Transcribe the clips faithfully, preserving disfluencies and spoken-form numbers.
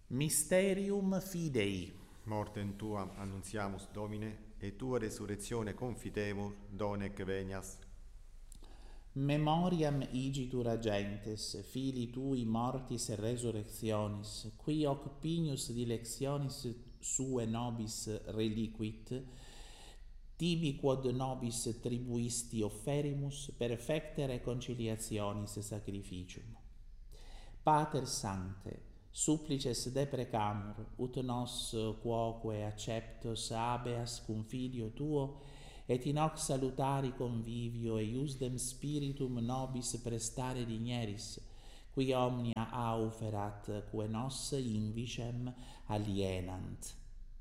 Mysterium Fidei. Mortem tuam annunziamus, Domine, et tua resurrectione confitemur, donec venias. Memoriam igitur agentes, fili tui mortis et resurrectionis, qui hoc pignus dilectionis sue nobis reliquit, tibi quod nobis tribuisti offerimus perfecte reconciliationis sacrificium. Pater Sancte, supplices deprecamur, ut nos quoque acceptos habeas cum Filio Tuo, et in hoc salutari convivio eiusdem spiritum nobis prestare digneris, qui omnia auferat quae nos invicem alienant.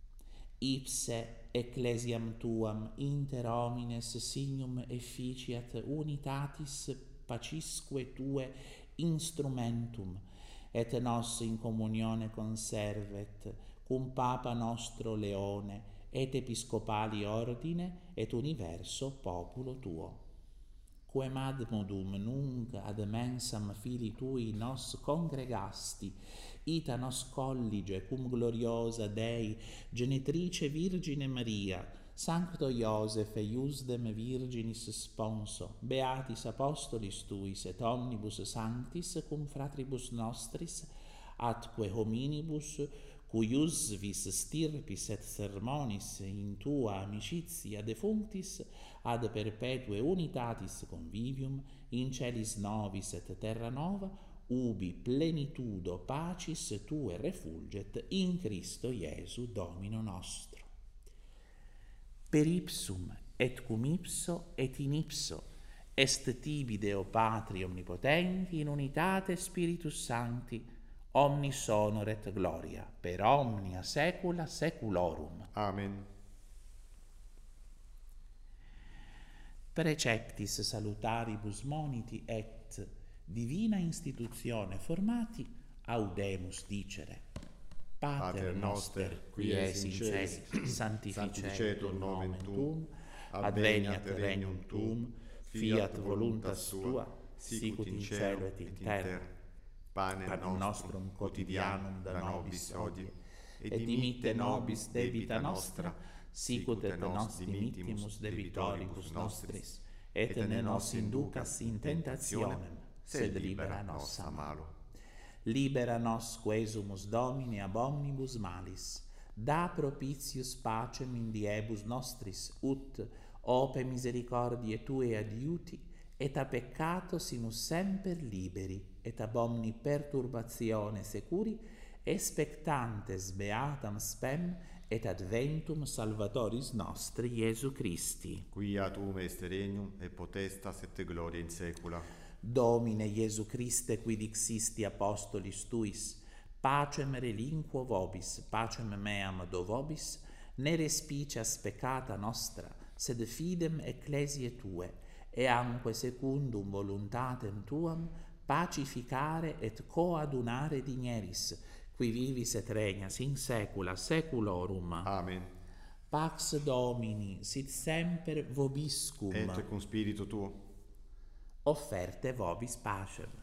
Ipse ecclesiam tuam inter homines signum efficiat unitatis pacisque tue instrumentum, et nos in communione conservet cum Papa nostro Leone et episcopali ordine et universo populo tuo. Quem ad modum nunc ad mensam Filii Tui nos congregasti, ita nos collige cum gloriosa Dei genitrice Virgine Maria, Sancto Iosef eiusdem Virginis sponso, beatis apostolis Tuis et omnibus sanctis cum fratribus nostris, atque hominibus cuius vis stirpis et sermonis in tua amicitia defunctis ad perpetue unitatis convivium in celis novis et terra nova, ubi plenitudo pacis tue refulget in Christo Iesu Domino nostro. Per ipsum et cum ipso et in ipso est tibi Deo Patri omnipotenti in unitate Spiritus Sancti, omnis honor et gloria per omnia saecula saeculorum. Amen. Preceptis salutaribus moniti et divina institutione formati audemus dicere. Pater noster, qui es in cieli, sanctificetur nomen tuum, adveniat regnum tuum, fiat voluntas tua, sicut in cielo et in terra. Panem nostrum quotidianum da nobis hodie, et dimitte nobis debita nostra, sicut et nos dimittimus debitoribus nostris, et ne nos inducas in tentationem, sed libera nos a malo. Libera nos quesumus Domine ab omnibus malis, da propitius pacem in diebus nostris, ut, ope misericordiae Tue adiuti, et a peccato simus semper liberi, et ab omni perturbatione securi, expectantes beatam spem, et adventum Salvatoris nostri Iesu Christi. Quia tuum est regnum, et potestas et gloria in saecula. Domine Iesu Christe, qui dixisti apostolis Tuis, pacem relinquo vobis, pacem meam do vobis, ne respicias peccata nostra, sed fidem ecclesiae Tue, e anque secundum voluntatem Tuam, pacificare et coadunare digneris, qui vivis et regnas in saecula saeculorum. Amen. Pax Domini sit semper vobiscum. Et cum spiritu tuo. Offerte vobis pacem.